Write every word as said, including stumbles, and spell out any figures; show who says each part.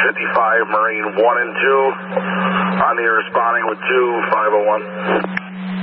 Speaker 1: fifty-five, Marine one and two. On the air responding with two, five oh one.